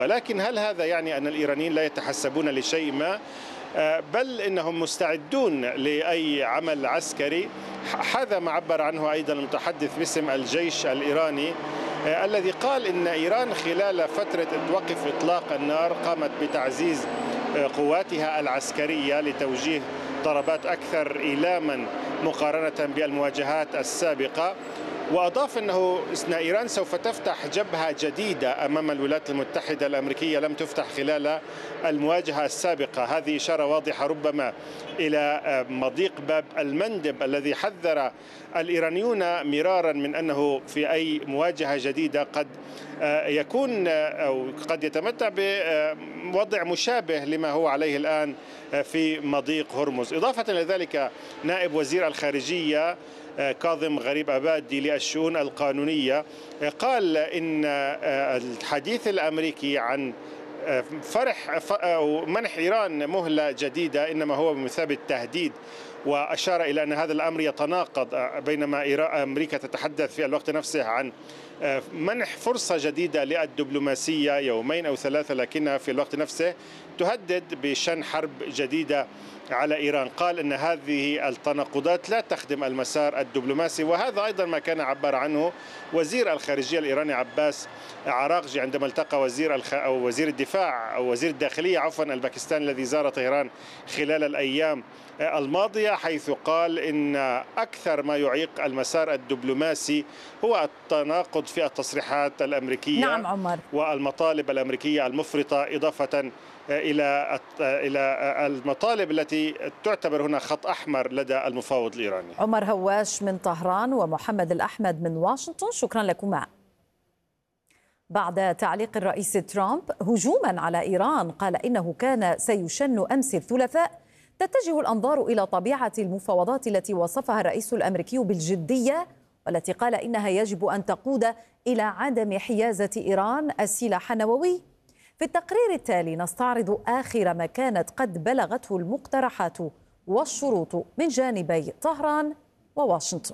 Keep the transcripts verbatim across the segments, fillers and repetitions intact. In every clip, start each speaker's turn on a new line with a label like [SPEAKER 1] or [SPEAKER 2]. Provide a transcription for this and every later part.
[SPEAKER 1] ولكن هل هذا يعني أن الإيرانيين لا يتحسبون لشيء ما؟ بل إنهم مستعدون لأي عمل عسكري. هذا ما عبر عنه أيضا المتحدث باسم الجيش الإيراني، الذي قال إن إيران خلال فترة وقف إطلاق النار قامت بتعزيز قواتها العسكرية لتوجيه ضربات أكثر إيلاما مقارنة بالمواجهات السابقة. وأضاف أنه إن إيران سوف تفتح جبهة جديدة أمام الولايات المتحدة الأمريكية لم تفتح خلال المواجهة السابقة. هذه إشارة واضحة ربما إلى مضيق باب المندب الذي حذر الإيرانيون مرارا من أنه في أي مواجهة جديدة قد يكون أو قد يتمتع بوضع مشابه لما هو عليه الآن في مضيق هرمز. إضافة إلى ذلك نائب وزير الخارجية كاظم غريب أبادي للشؤون القانونية قال إن الحديث الأمريكي عن فرح أو منح إيران مهلة جديدة إنما هو بمثابة تهديد، وأشار إلى أن هذا الأمر يتناقض بينما أمريكا تتحدث في الوقت نفسه عن منح فرصة جديدة للدبلوماسية يومين أو ثلاثة، لكنها في الوقت نفسه تهدد بشن حرب جديدة على إيران. قال أن هذه التناقضات لا تخدم المسار الدبلوماسي، وهذا أيضا ما كان عبر عنه وزير الخارجية الإيراني عباس عراقجي عندما التقى وزير الخ... أو وزير الدفاع أو وزير الداخلية عفوا الباكستاني الذي زار طهران خلال الأيام الماضية، حيث قال إن أكثر ما يعيق المسار الدبلوماسي هو التناقض في التصريحات الأمريكية.
[SPEAKER 2] نعم عمر.
[SPEAKER 1] والمطالب الأمريكية المفرطة، إضافة إلى إلى المطالب التي تعتبر هنا خط أحمر لدى المفاوض الإيراني.
[SPEAKER 2] عمر هواش من طهران ومحمد الأحمد من واشنطن، شكرا لكما. بعد تعليق الرئيس ترامب هجوما على إيران قال إنه كان سيشن أمس الثلاثاء، تتجه الأنظار إلى طبيعة المفاوضات التي وصفها الرئيس الأمريكي بالجدية، والتي قال إنها يجب أن تقود إلى عدم حيازة إيران السلاح النووي. في التقرير التالي نستعرض آخر ما كانت قد بلغته المقترحات والشروط من جانبي طهران وواشنطن.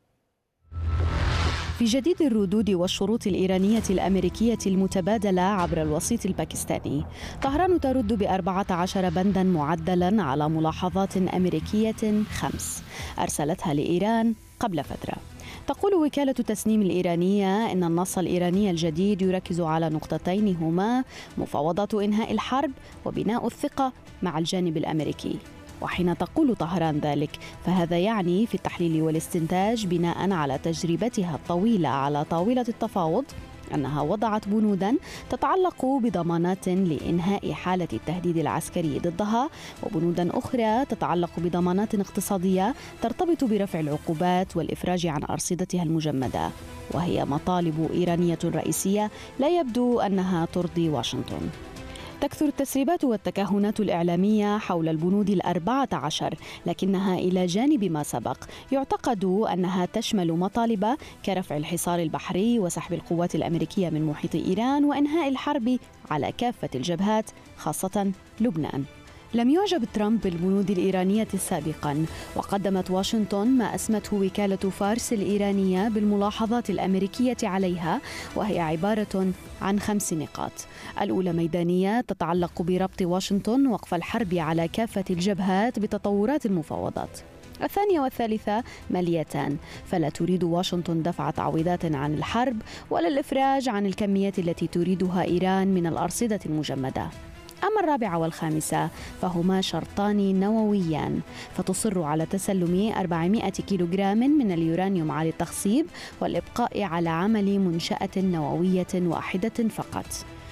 [SPEAKER 3] في جديد الردود والشروط الإيرانية الأمريكية المتبادلة عبر الوسيط الباكستاني، طهران ترد بأربعة عشر بندا معدلا على ملاحظات أمريكية خمس أرسلتها لإيران قبل فترة. تقول وكالة تسنيم الإيرانية إن النص الإيراني الجديد يركز على نقطتين هما مفاوضات إنهاء الحرب وبناء الثقة مع الجانب الأمريكي. وحين تقول طهران ذلك فهذا يعني في التحليل والاستنتاج بناء على تجربتها الطويلة على طاولة التفاوض أنها وضعت بنودا تتعلق بضمانات لإنهاء حالة التهديد العسكري ضدها، وبنودا أخرى تتعلق بضمانات اقتصادية ترتبط برفع العقوبات والإفراج عن أرصدتها المجمدة، وهي مطالب إيرانية رئيسية لا يبدو أنها ترضي واشنطن. تكثر التسريبات والتكهنات الإعلامية حول البنود الأربعة عشر، لكنها إلى جانب ما سبق يعتقد أنها تشمل مطالب كرفع الحصار البحري وسحب القوات الأمريكية من محيط إيران وإنهاء الحرب على كافة الجبهات خاصة لبنان. لم يعجب ترامب بالبنود الإيرانية سابقا، وقدمت واشنطن ما أسمته وكالة فارس الإيرانية بالملاحظات الأمريكية عليها، وهي عبارة عن خمس نقاط. الأولى ميدانية تتعلق بربط واشنطن وقف الحرب على كافة الجبهات بتطورات المفاوضات. الثانية والثالثة ماليتان، فلا تريد واشنطن دفع تعويضات عن الحرب ولا الإفراج عن الكميات التي تريدها إيران من الأرصدة المجمدة. أما الرابعة والخامسة فهما شرطان نوويان، فتصر على تسلم أربعمائة كيلوغرام من اليورانيوم على التخصيب والإبقاء على عمل منشأة نووية واحدة فقط.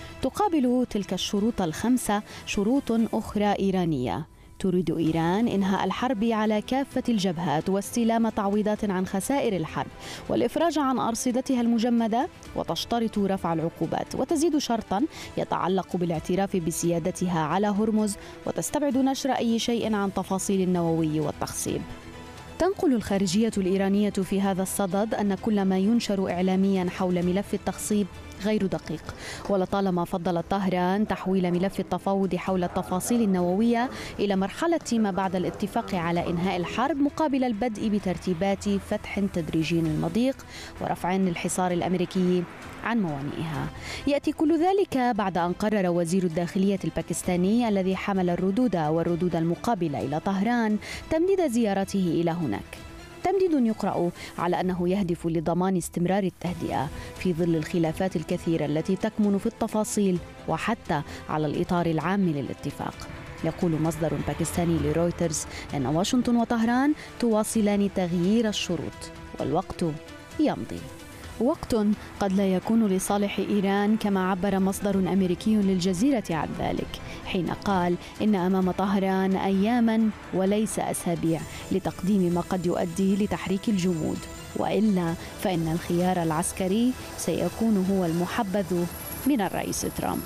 [SPEAKER 3] تقابل تلك الشروط الخمسة شروط أخرى إيرانية. تريد إيران إنهاء الحرب على كافة الجبهات واستلام تعويضات عن خسائر الحرب والإفراج عن أرصدتها المجمدة، وتشترط رفع العقوبات، وتزيد شرطا يتعلق بالاعتراف بسيادتها على هرمز، وتستبعد نشر أي شيء عن تفاصيل النووي والتخصيب. تنقل الخارجية الإيرانية في هذا الصدد أن كل ما ينشر إعلاميا حول ملف التخصيب غير دقيق، ولطالما فضلت طهران تحويل ملف التفاوض حول التفاصيل النووية إلى مرحلة ما بعد الاتفاق على إنهاء الحرب مقابل البدء بترتيبات فتح تدريجي للمضيق ورفع الحصار الأمريكي عن موانئها. يأتي كل ذلك بعد أن قرر وزير الداخلية الباكستاني الذي حمل الردود والردود المقابلة إلى طهران تمديد زيارته إلى هناك. تمديد يقرأ على أنه يهدف لضمان استمرار التهدئة في ظل الخلافات الكثيرة التي تكمن في التفاصيل وحتى على الإطار العام للاتفاق. يقول مصدر باكستاني لرويترز أن واشنطن وطهران تواصلان تغيير الشروط والوقت يمضي. وقت قد لا يكون لصالح إيران كما عبر مصدر أمريكي للجزيرة عن ذلك حين قال إن أمام طهران أياما وليس أسابيع لتقديم ما قد يؤدي لتحريك الجمود، وإلا فإن الخيار العسكري سيكون هو المحبذ من الرئيس ترامب.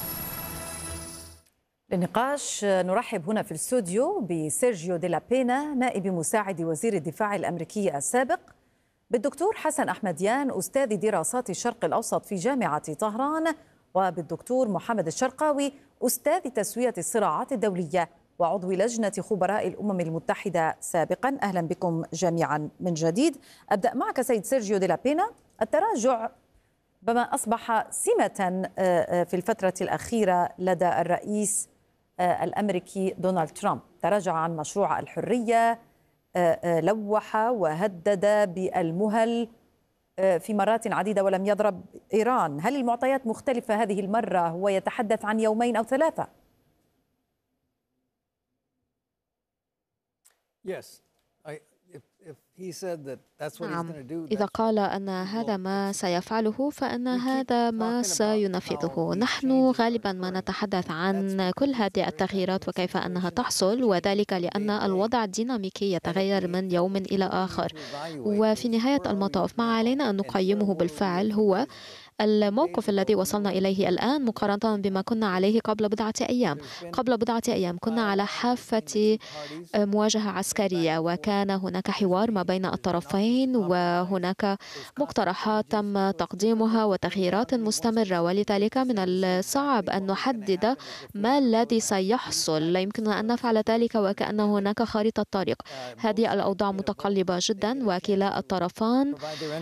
[SPEAKER 2] للنقاش نرحب هنا في الاستوديو بسيرجيو دي لا بينا نائب مساعد وزير الدفاع الأمريكي السابق، بالدكتور حسن أحمديان أستاذ دراسات الشرق الأوسط في جامعة طهران، وبالدكتور محمد الشرقاوي أستاذ تسوية الصراعات الدولية وعضو لجنة خبراء الأمم المتحدة سابقا. أهلا بكم جميعا من جديد. أبدأ معك سيد سيرجيو دي لا بينا. التراجع بما أصبح سمة في الفترة الأخيرة لدى الرئيس الأمريكي دونالد ترامب، تراجع عن مشروع الحرية، لوح وهدد بالمهل في مرات عديدة ولم يضرب إيران. هل المعطيات مختلفة هذه المرة؟ هو يتحدث عن يومين أو ثلاثة.
[SPEAKER 4] نعم، إذا قال أن هذا ما سيفعله فإن هذا ما سينفذه. نحن غالبا ما نتحدث عن كل هذه التغييرات وكيف أنها تحصل، وذلك لأن الوضع الديناميكي يتغير من يوم إلى آخر، وفي نهاية المطاف ما علينا أن نقيمه بالفعل هو الموقف الذي وصلنا إليه الآن مقارنة بما كنا عليه قبل بضعة أيام. قبل بضعة أيام كنا على حافة مواجهة عسكرية، وكان هناك حوار ما بين الطرفين، وهناك مقترحات تم تقديمها وتغييرات مستمرة، ولذلك من الصعب أن نحدد ما الذي سيحصل. لا يمكننا أن نفعل ذلك وكأن هناك خارطة طريق. هذه الأوضاع متقلبة جدا، وكلا الطرفان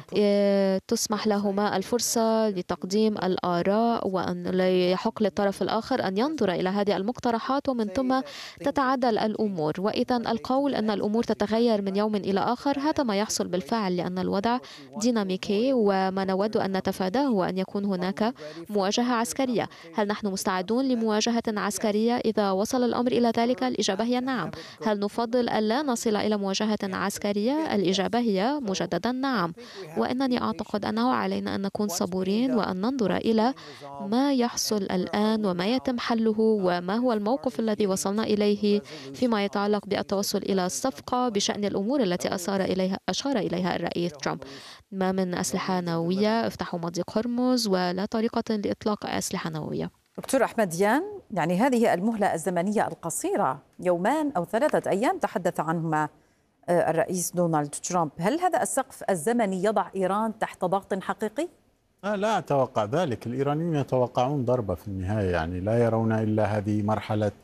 [SPEAKER 4] تسمح لهما الفرصة لتقديم الآراء، وأن لا يحق للطرف الآخر أن ينظر إلى هذه المقترحات ومن ثم تتعدل الأمور. وإذا القول أن الأمور تتغير من يوم إلى آخر هذا ما يحصل بالفعل، لأن الوضع ديناميكي، وما نود أن نتفاداه هو أن يكون هناك مواجهة عسكرية. هل نحن مستعدون لمواجهة عسكرية إذا وصل الأمر إلى ذلك؟ الإجابة هي نعم. هل نفضل ألا نصل إلى مواجهة عسكرية؟ الإجابة هي مجددا نعم. وإنني أعتقد أنه علينا أن نكون صبورين وأن ننظر إلى ما يحصل الآن وما يتم حله وما هو الموقف الذي وصلنا إليه فيما يتعلق بالتوصل إلى الصفقة بشأن الأمور التي أشار إليها أشار إليها الرئيس ترامب. ما من أسلحة نووية، افتحوا مضيق هرمز، ولا طريقة لإطلاق أسلحة نووية.
[SPEAKER 2] دكتور أحمديان، يعني هذه المهلة الزمنية القصيرة يومان أو ثلاثة أيام تحدث عنهما الرئيس دونالد ترامب، هل هذا السقف الزمني يضع إيران تحت ضغط حقيقي؟
[SPEAKER 5] لا أتوقع ذلك. الإيرانيون يتوقعون ضربة في النهاية، يعني لا يرون إلا هذه مرحلة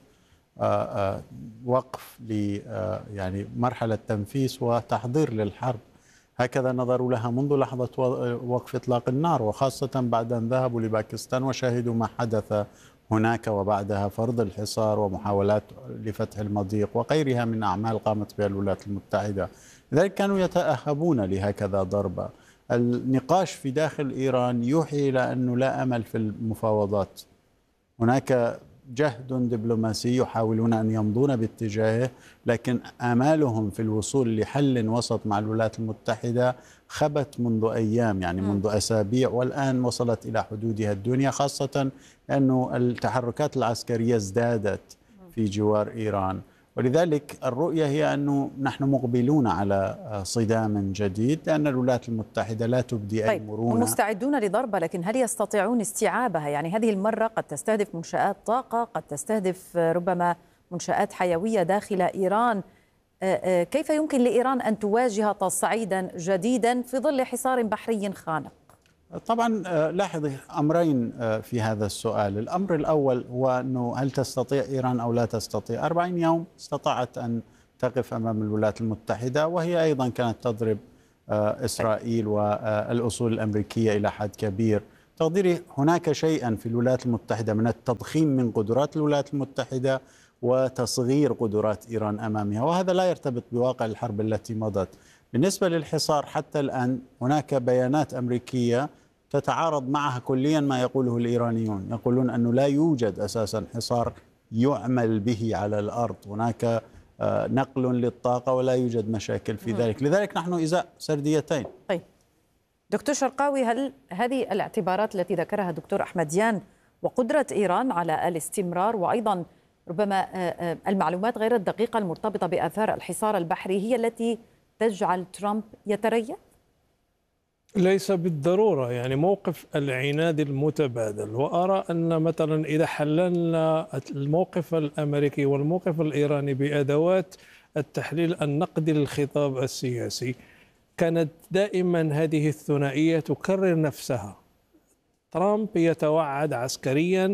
[SPEAKER 5] وقف ل يعني مرحلة تنفيس وتحضير للحرب. هكذا نظروا لها منذ لحظة وقف إطلاق النار، وخاصة بعد أن ذهبوا لباكستان وشاهدوا ما حدث هناك، وبعدها فرض الحصار ومحاولات لفتح المضيق وغيرها من أعمال قامت بها الولايات المتحدة. لذلك كانوا يتأهبون لهكذا ضربة. النقاش في داخل إيران يوحي إلى أنه لا أمل في المفاوضات. هناك جهد دبلوماسي يحاولون أن يمضون باتجاهه، لكن آمالهم في الوصول لحل وسط مع الولايات المتحدة خبت منذ أيام، يعني منذ أسابيع، والآن وصلت إلى حدودها الدنيا، خاصة أنه التحركات العسكرية ازدادت في جوار إيران. ولذلك الرؤية هي أنه نحن مقبلون على صدام جديد، لأن الولايات المتحدة لا تبدي أي مرونة.
[SPEAKER 2] طيب، مستعدون لضربة، لكن هل يستطيعون استيعابها؟ يعني هذه المرة قد تستهدف منشآت طاقة، قد تستهدف ربما منشآت حيوية داخل إيران. كيف يمكن لإيران أن تواجه تصعيدا جديدا في ظل حصار بحري خانق؟
[SPEAKER 5] طبعا لاحظي أمرين في هذا السؤال. الأمر الأول هو أنه هل تستطيع إيران أو لا تستطيع؟ أربعين يوم استطاعت أن تقف أمام الولايات المتحدة، وهي أيضا كانت تضرب إسرائيل والأصول الأمريكية إلى حد كبير. تقديري هناك شيئا في الولايات المتحدة من التضخيم من قدرات الولايات المتحدة وتصغير قدرات إيران أمامها، وهذا لا يرتبط بواقع الحرب التي مضت. بالنسبة للحصار حتى الآن هناك بيانات أمريكية تتعارض معها كليا ما يقوله الإيرانيون. يقولون أنه لا يوجد أساسا حصار يعمل به على الأرض، هناك نقل للطاقة ولا يوجد مشاكل في ذلك. لذلك نحن إزاء سرديتين.
[SPEAKER 2] طيب دكتور شرقاوي، هل هذه الاعتبارات التي ذكرها الدكتور أحمديان وقدرة إيران على الاستمرار وأيضا ربما المعلومات غير الدقيقة المرتبطة بآثار الحصار البحري هي التي تجعل ترامب يتريث؟
[SPEAKER 6] ليس بالضرورة، يعني موقف العناد المتبادل، وأرى أن مثلا إذا حللنا الموقف الأمريكي والموقف الإيراني بأدوات التحليل النقدي للخطاب السياسي، كانت دائما هذه الثنائية تكرر نفسها. ترامب يتوعد عسكريا،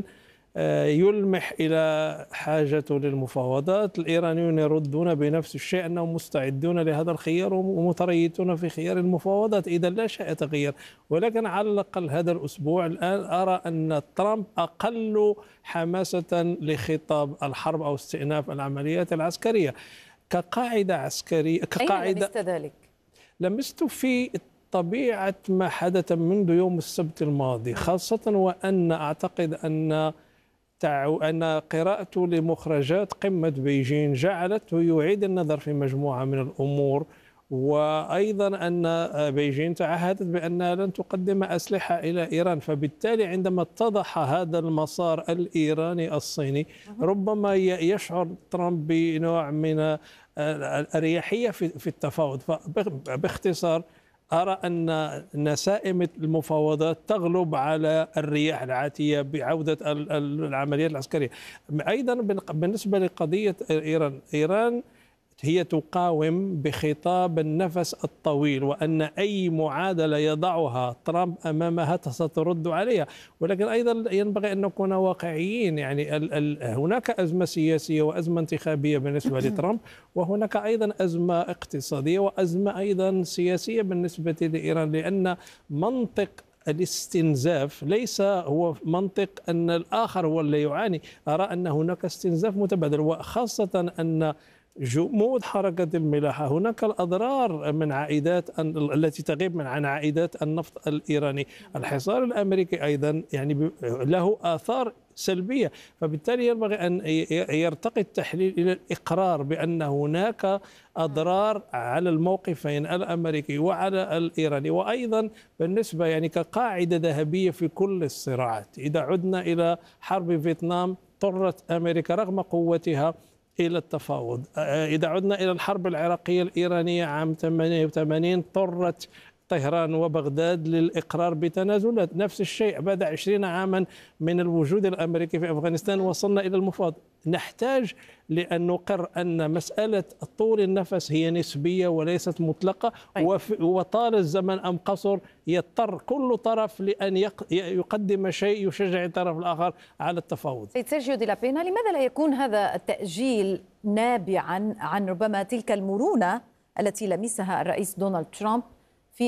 [SPEAKER 6] يلمح إلى حاجته للمفاوضات، الإيرانيون يردون بنفس الشيء أنهم مستعدون لهذا الخيار ومتريثون في خيار المفاوضات. إذا لا شيء يتغير، ولكن على الأقل هذا الأسبوع الآن أرى أن ترامب أقل حماسة لخطاب الحرب أو استئناف العمليات العسكرية كقاعدة عسكرية.
[SPEAKER 2] كقاعدة أين لمست ذلك؟
[SPEAKER 6] لمست في طبيعة ما حدث منذ يوم السبت الماضي، خاصة وأن أعتقد أن أن قراءته لمخرجات قمة بيجين جعلته يعيد النظر في مجموعة من الأمور، وأيضا أن بيجين تعهدت بأنها لن تقدم أسلحة إلى إيران. فبالتالي عندما اتضح هذا المسار الإيراني الصيني ربما يشعر ترامب بنوع من الأريحية في التفاوض. فباختصار أرى أن نسائم المفاوضات تغلب على الرياح العاتية بعودة العمليات العسكرية. أيضا بالنسبة لقضية إيران، إيران هي تقاوم بخطاب النفس الطويل، وأن أي معادلة يضعها ترامب أمامها سترد عليها. ولكن أيضا ينبغي أن نكون واقعيين، يعني ال ال هناك أزمة سياسية وأزمة انتخابية بالنسبة لترامب، وهناك أيضا أزمة اقتصادية وأزمة أيضا سياسية بالنسبة لإيران، لأن منطق الاستنزاف ليس هو منطق أن الآخر هو اللي يعاني. أرى أن هناك استنزاف متبادل، وخاصة أن جمود حركة الملاحة هناك الأضرار من عائدات التي تغيب من عن عائدات النفط الإيراني. الحصار الأمريكي أيضا يعني له آثار سلبية، فبالتالي ينبغي أن يرتقي التحليل إلى الإقرار بأن هناك أضرار على الموقفين الأمريكي وعلى الإيراني. وأيضا بالنسبة يعني كقاعدة ذهبية في كل الصراعات، إذا عدنا إلى حرب فيتنام اضطرت أمريكا رغم قوتها إلى التفاوض. إذا عدنا إلى الحرب العراقية الإيرانية عام ثمانية وثمانين اضطرت طهران وبغداد للإقرار بتنازلات. نفس الشيء بعد عشرين عاما من الوجود الأمريكي في أفغانستان وصلنا إلى المفاوضات. نحتاج لأن نقر أن مسألة طول النفس هي نسبية وليست مطلقة، وطال الزمن أم قصر يضطر كل طرف لأن يقدم شيء يشجع الطرف الآخر على التفاوض.
[SPEAKER 2] سيد سيرجيو دي لا بينا، لماذا لا يكون هذا التأجيل نابعا عن ربما تلك المرونة التي لمسها الرئيس دونالد ترامب في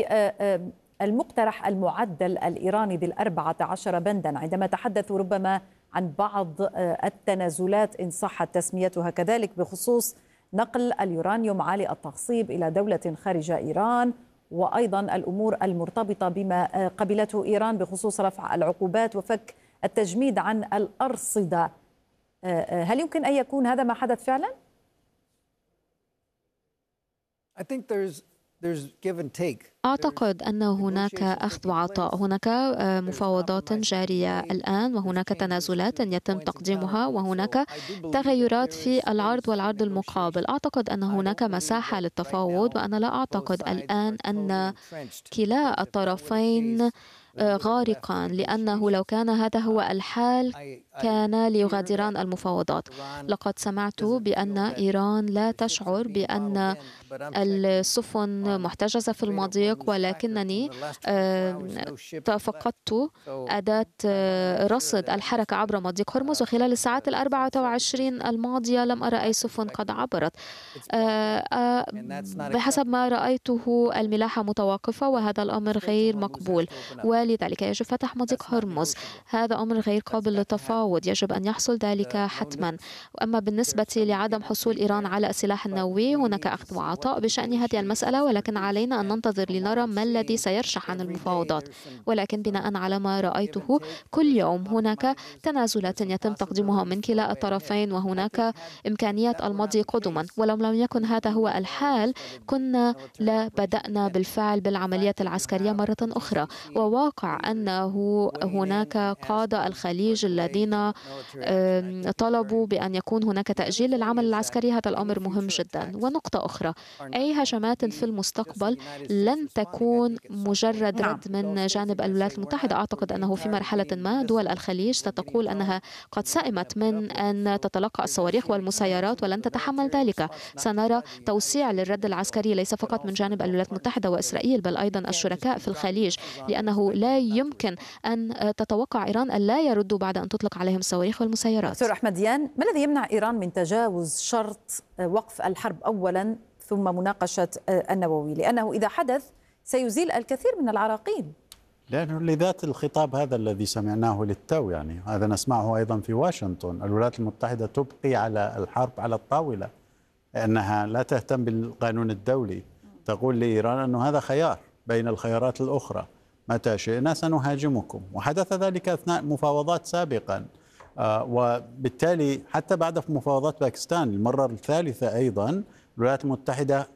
[SPEAKER 2] المقترح المعدل الإيراني بالأربعة عشر بندا، عندما تحدثوا ربما عن بعض التنازلات إن صحت تسميتها كذلك بخصوص نقل اليورانيوم عالي التخصيب إلى دولة خارج إيران، وأيضا الأمور المرتبطة بما قبلته إيران بخصوص رفع العقوبات وفك التجميد عن الأرصدة. هل يمكن أن يكون هذا ما حدث فعلا؟
[SPEAKER 7] I think there's
[SPEAKER 4] أعتقد أن هناك أخذ وعطاء، هناك مفاوضات جارية الآن، وهناك تنازلات يتم تقديمها، وهناك تغيرات في العرض والعرض المقابل. أعتقد أن هناك مساحة للتفاوض، وأنا لا أعتقد الآن أن كلا الطرفين غارقا، لأنه لو كان هذا هو الحال كان ليغادران المفاوضات. لقد سمعت بأن إيران لا تشعر بأن السفن محتجزة في المضيق، ولكنني فقدت أداة رصد الحركة عبر مضيق هرمز، وخلال الساعات الأربعة وعشرين الماضية لم أرى أي سفن قد عبرت. بحسب ما رأيته الملاحة متوقفة، وهذا الأمر غير مقبول، ولذلك يجب فتح مضيق هرمز. هذا أمر غير قابل للتفاوض، يجب أن يحصل ذلك حتما. أما بالنسبة لعدم حصول إيران على السلاح النووي، هناك أخذ وعطاء بشأن هذه المسألة، ولكن علينا أن ننتظر لنرى ما الذي سيرشح عن المفاوضات. ولكن بناء على ما رأيته كل يوم هناك تنازلات يتم تقديمها من كلا الطرفين، وهناك إمكانية المضي قدما. ولو لم يكن هذا هو الحال كنا لبدأنا بالفعل بالعمليات العسكرية مرة أخرى. وواقع أنه هناك قادة الخليج الذين طلبوا بأن يكون هناك تأجيل العمل العسكري، هذا الأمر مهم جدا. ونقطة أخرى، أي هجمات في المستقبل لن تكون مجرد رد من جانب الولايات المتحدة. أعتقد أنه في مرحلة ما دول الخليج ستقول أنها قد سئمت من أن تتلقى الصواريخ والمسيرات ولن تتحمل ذلك. سنرى توسيع للرد العسكري ليس فقط من جانب الولايات المتحدة وإسرائيل، بل أيضا الشركاء في الخليج، لأنه لا يمكن أن تتوقع إيران أن لا يردوا بعد أن تطلق عليهم الصواريخ والمسيرات.
[SPEAKER 2] دكتور أحمد ديان، ما الذي يمنع إيران من تجاوز شرط وقف الحرب أولا ثم مناقشة النووي؟ لأنه إذا حدث سيزيل الكثير من العراقيل.
[SPEAKER 5] لأنه لذات الخطاب هذا الذي سمعناه للتو، يعني هذا نسمعه أيضا في واشنطن، الولايات المتحدة تبقي على الحرب على الطاولة، لأنها لا تهتم بالقانون الدولي، تقول لإيران أنه هذا خيار بين الخيارات الأخرى، متى شئنا سنهاجمكم. وحدث ذلك أثناء مفاوضات سابقا، آه وبالتالي حتى بعد مفاوضات باكستان المرة الثالثة أيضا الولايات المتحدة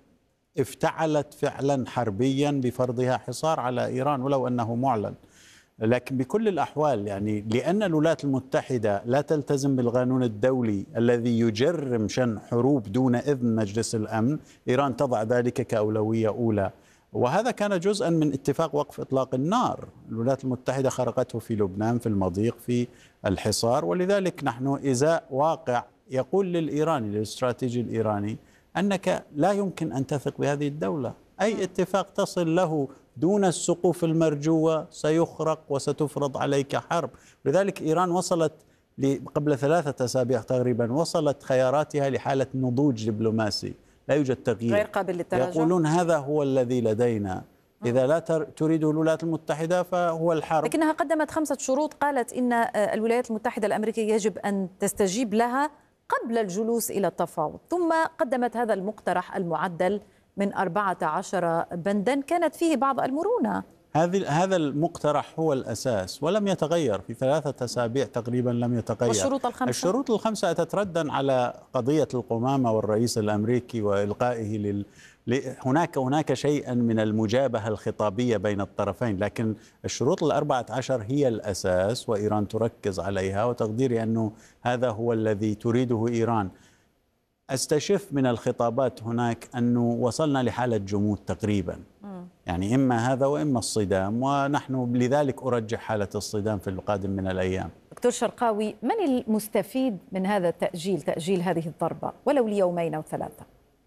[SPEAKER 5] افتعلت فعلا حربيا بفرضها حصار على إيران ولو أنه معلن. لكن بكل الأحوال يعني لأن الولايات المتحدة لا تلتزم بالقانون الدولي الذي يجرم شن حروب دون إذن مجلس الأمن، إيران تضع ذلك كأولوية أولى. وهذا كان جزءا من اتفاق وقف إطلاق النار، الولايات المتحدة خرقته في لبنان في المضيق في الحصار. ولذلك نحن إزاء واقع يقول للإيراني للاستراتيجي الإيراني أنك لا يمكن أن تثق بهذه الدولة، أي اتفاق تصل له دون السقوف المرجوة سيخرق وستفرض عليك حرب. لذلك إيران وصلت قبل ثلاثة أسابيع تقريبا وصلت خياراتها لحالة نضوج دبلوماسي، لا يوجد تغيير،
[SPEAKER 2] غير قابل للتراجع.
[SPEAKER 5] يقولون هذا هو الذي لدينا، إذا لا تريده الولايات المتحدة فهو الحرب.
[SPEAKER 2] لكنها قدمت خمسة شروط، قالت إن الولايات المتحدة الأمريكية يجب أن تستجيب لها قبل الجلوس إلى التفاوض، ثم قدمت هذا المقترح المعدل من أربعة عشر بندا كانت فيه بعض المرونة.
[SPEAKER 5] هذه هذا المقترح هو الأساس ولم يتغير في ثلاثة أسابيع تقريبا، لم يتغير.
[SPEAKER 2] والشروط الخمسة
[SPEAKER 5] الشروط الخمسة تتردد على قضية القمامة والرئيس الأمريكي وإلقائه لل هناك هناك شيئا من المجابهة الخطابية بين الطرفين، لكن الشروط الأربعة عشر هي الأساس وإيران تركز عليها، وتقديري أنه هذا هو الذي تريده إيران. أستشف من الخطابات هناك أنه وصلنا لحالة جمود تقريبا، يعني إما هذا وإما الصدام، ونحن لذلك أرجح حالة الصدام في القادم من الأيام.
[SPEAKER 2] دكتور شرقاوي، من المستفيد من هذا التأجيل، تأجيل هذه الضربة ولو ليومين أو ثلاثة؟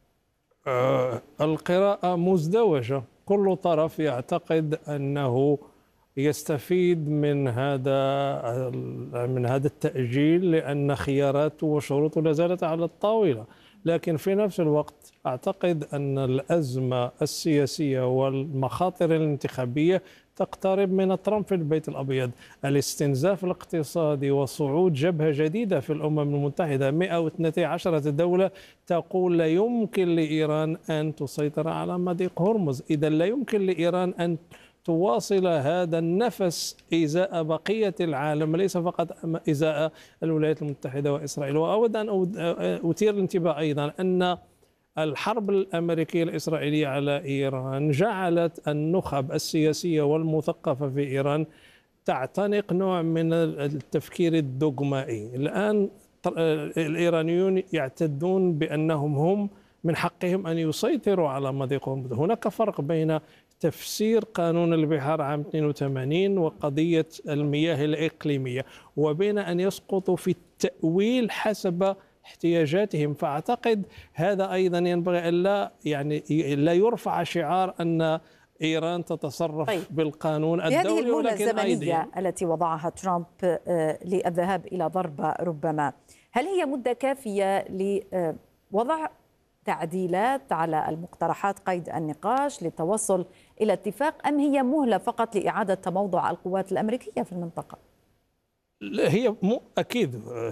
[SPEAKER 6] آه القراءة مزدوجة، كل طرف يعتقد أنه يستفيد من هذا من هذا التأجيل لأن خياراته وشروطه لا زالت على الطاولة. لكن في نفس الوقت أعتقد أن الأزمة السياسية والمخاطر الانتخابية تقترب من ترامب في البيت الأبيض. الاستنزاف الاقتصادي وصعود جبهة جديدة في الأمم المتحدة، مئة واثنتي عشرة دولة تقول لا يمكن لإيران أن تسيطر على مضيق هرمز. إذا لا يمكن لإيران أن تواصل هذا النفس إزاء بقية العالم، ليس فقط إزاء الولايات المتحدة وإسرائيل. وأود أن أثير الانتباه أيضا أن الحرب الأمريكية الإسرائيلية على إيران جعلت النخب السياسية والمثقفة في إيران تعتنق نوع من التفكير الدوغمائي. الآن الإيرانيون يعتدون بأنهم هم من حقهم أن يسيطروا على مضيق هرمز. هناك فرق بين تفسير قانون البحار عام اثنين وثمانين وقضية المياه الإقليمية، وبين أن يسقطوا في التأويل حسب احتياجاتهم. فأعتقد هذا أيضا ينبغي أن لا يعني لا يرفع شعار أن إيران تتصرف طيب. بالقانون الدولي.
[SPEAKER 2] هذه المهلة الزمنية التي وضعها ترامب للذهاب إلى ضربة ربما، هل هي مدة كافية لوضع تعديلات على المقترحات قيد النقاش للتوصل إلى اتفاق، أم هي مهلة فقط لإعادة تموضع القوات الأمريكية في المنطقة؟
[SPEAKER 6] هي أكيد